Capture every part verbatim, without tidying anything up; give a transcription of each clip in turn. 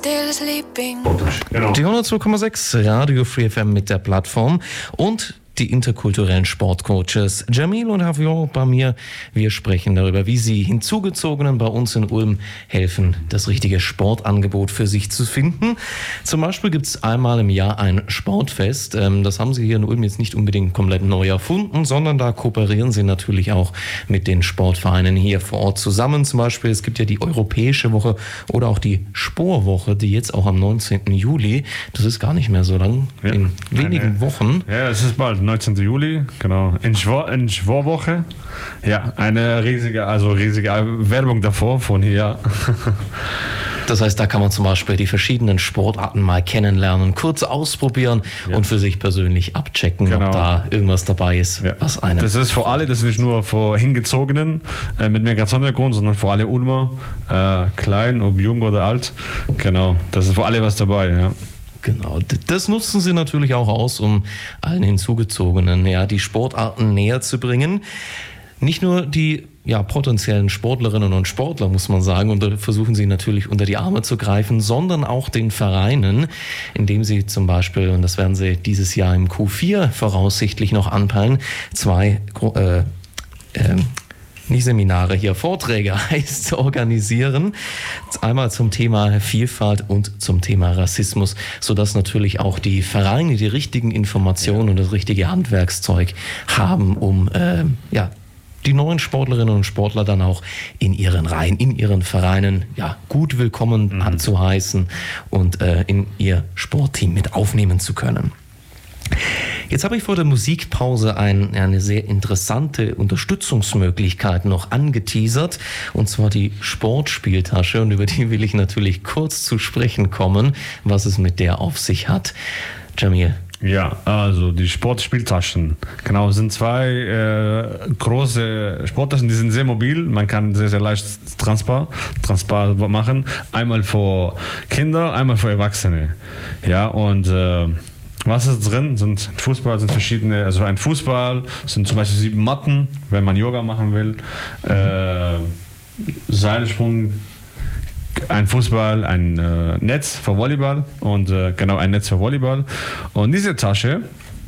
Genau. Die hundertzwei Komma sechs Radio Free F M mit der Plattform und die interkulturellen Sportcoaches Jamil und Javier bei mir. Wir sprechen darüber, wie sie Hinzugezogenen bei uns in Ulm helfen, das richtige Sportangebot für sich zu finden. Zum Beispiel gibt es einmal im Jahr ein Sportfest. Das haben sie hier in Ulm jetzt nicht unbedingt komplett neu erfunden, sondern da kooperieren sie natürlich auch mit den Sportvereinen hier vor Ort zusammen. Zum Beispiel, es gibt ja die Europäische Woche oder auch die Sporwoche, die jetzt auch am neunzehnten Juli, das ist gar nicht mehr so lang, ja, in wenigen eine, Wochen. Ja, es ist bald. neunzehnten Juli, genau. In Schwor, in Schworwoche. Ja, eine riesige, also riesige Werbung davor von hier. Das heißt, da kann man zum Beispiel die verschiedenen Sportarten mal kennenlernen, kurz ausprobieren, ja, und für sich persönlich abchecken, genau, ob da irgendwas dabei ist, ja, was einem. Das ist für alle, das ist nicht nur für Hingezogenen äh, mit Migrationshintergrund, sondern für alle Ulmer, äh, klein, ob jung oder alt. Genau, das ist für alle was dabei, ja. Genau, das nutzen sie natürlich auch aus, um allen Hinzugezogenen, ja, die Sportarten näher zu bringen. Nicht nur die, ja, potenziellen Sportlerinnen und Sportler, muss man sagen, und da versuchen sie natürlich unter die Arme zu greifen, sondern auch den Vereinen, indem sie zum Beispiel, und das werden sie dieses Jahr im Q vier voraussichtlich noch anpeilen, zwei äh, äh, nicht Seminare, hier Vorträge heißt organisieren. Einmal zum Thema Vielfalt und zum Thema Rassismus, sodass natürlich auch die Vereine die richtigen Informationen und das richtige Handwerkszeug haben, um äh, ja, die neuen Sportlerinnen und Sportler dann auch in ihren Reihen, in ihren Vereinen, ja, gut willkommen mhm. anzuheißen und äh, in ihr Sportteam mit aufnehmen zu können. Jetzt habe ich vor der Musikpause ein, eine sehr interessante Unterstützungsmöglichkeit noch angeteasert, und zwar die Sportspieltasche, und über die will ich natürlich kurz zu sprechen kommen, was es mit der auf sich hat. Jamil. Ja, also die Sportspieltaschen, genau, sind zwei äh, große Sporttaschen, die sind sehr mobil, man kann sehr, sehr leicht transparent, transparent machen, einmal für Kinder, einmal für Erwachsene, ja, und äh, was ist drin? Sind Fußball, sind verschiedene, also ein Fußball, sind zum Beispiel sieben Matten, wenn man Yoga machen will, äh, Seilsprung, ein Fußball, ein äh, Netz für Volleyball und äh, genau ein Netz für Volleyball. Und diese Tasche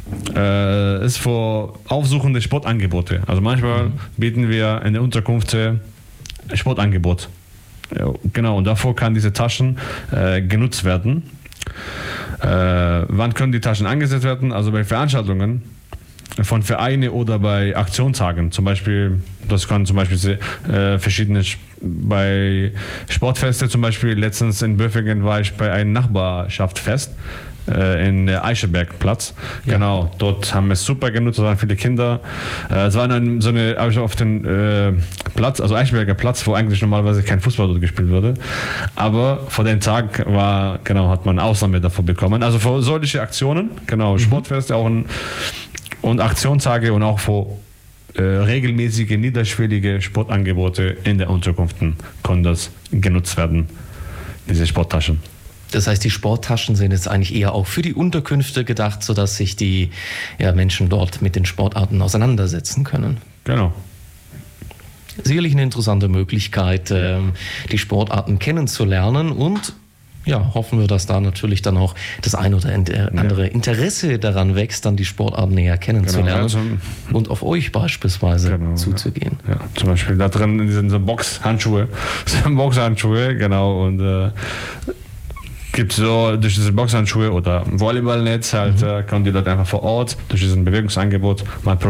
äh, ist für aufsuchende Sportangebote. Also manchmal mhm. bieten wir in der Unterkunft Sportangebot. Ja, genau, und davor kann diese Taschen äh, genutzt werden. Äh, wann können die Taschen eingesetzt werden? Also bei Veranstaltungen von Vereinen oder bei Aktionstagen. Zum Beispiel, das kann zum Beispiel äh, verschiedene, bei Sportfeste zum Beispiel, letztens in Böfingen war ich bei einem Nachbarschaftsfest äh, in der Eichebergplatz. Ja. Genau, dort haben wir es super genutzt, da waren viele Kinder. Äh, es war dann so eine, auf den äh, Platz, also Eicheberger Platz, wo eigentlich normalerweise kein Fußball dort gespielt würde. Aber vor dem Tag war, genau, hat man Ausnahme davor bekommen. Also für solche Aktionen, genau, mhm. Sportfeste auch ein, und Aktionstage und auch für äh, regelmäßige, niederschwellige Sportangebote in der Unterkünften können das genutzt werden, diese Sporttaschen. Das heißt, die Sporttaschen sind jetzt eigentlich eher auch für die Unterkünfte gedacht, sodass sich die, ja, Menschen dort mit den Sportarten auseinandersetzen können. Genau. Sicherlich eine interessante Möglichkeit, äh, die Sportarten kennenzulernen, und ja, hoffen wir, dass da natürlich dann auch das ein oder andere Interesse daran wächst, dann die Sportarten näher kennenzulernen, genau, also, und auf euch beispielsweise genau, zuzugehen. Ja. Ja, zum Beispiel da drin sind so Boxhandschuhe, Boxhandschuhe, genau, und äh, gibt es so durch diese Boxhandschuhe oder Volleyballnetz halt, mhm. äh, können die dort einfach vor Ort durch diesen Bewegungsangebot mal